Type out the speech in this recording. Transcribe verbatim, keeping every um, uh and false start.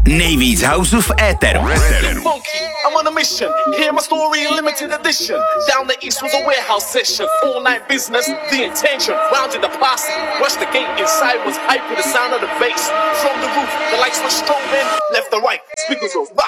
Nejvíc houseů v éteru. Funky, I'm on a mission. Hear my story in limited edition. Down the east was a warehouse session. All night business, the intention. Rounded the posse. Rushed the gate inside was hype with the sound of the bass. From the roof, the lights were strobing. Left and right, speakers were rock.